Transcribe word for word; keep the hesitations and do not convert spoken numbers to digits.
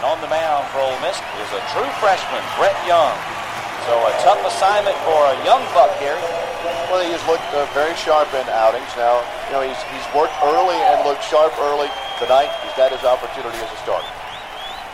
And on the mound for Ole Miss is a true freshman, Brett Young. So a tough assignment for a young buck, Gary. Well, he has looked uh, very sharp in outings. Now, you know, he's, he's worked early and looked sharp early. Tonight, he's got his opportunity as a starter.